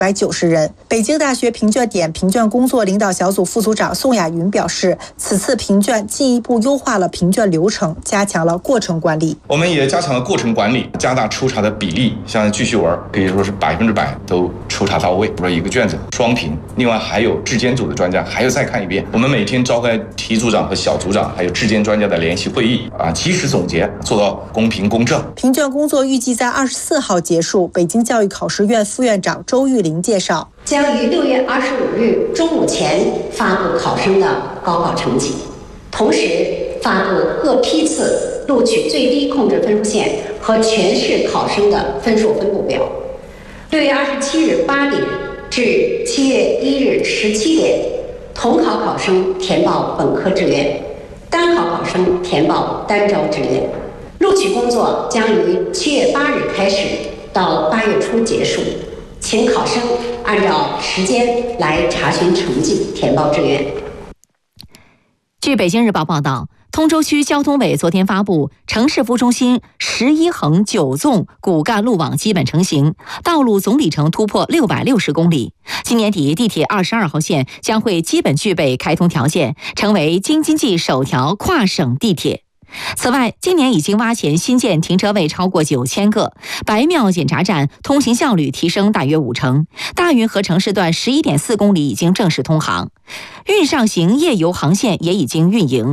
190人。北京大学评卷点评卷工作领导小组副组长宋亚云表示，此次评卷进一步优化了评卷流程，加强了过程管理。 我们也加强了过程管理，加大抽查的比例，像记叙文可以说是100%都抽查到位，比如说一个卷子双评，另外还有质监组的专家还要再看一遍。我们每天召开题组长和小组长还有质监专家的联席会议及时总结，做到公平公正。 评卷工作预计在24号结束。北京教育考试院副院长周玉玲介绍， 将于6月25日中午前发布考生的高考成绩，同时发布各批次录取最低控制分数线和全市考生的分数分布表。6月27日8点至7月1日17点，统考考生填报本科志愿，单考考生填报单招志愿。录取工作将于7月8日开始，到8月初结束，请考生按照时间来查询成绩，填报志愿。 据北京日报报道，通州区交通委昨天发布城市副中心11横9纵骨干路网基本成型，道路总里程突破660公里。今年底，地铁22号线将会基本具备开通条件，成为京津冀首条跨省地铁。此外，今年已经挖潜新建停车位超过9000个，白庙检查站通行效率提升大约50%，大运河城市段11.4公里已经正式通航，运上行夜游航线也已经运营。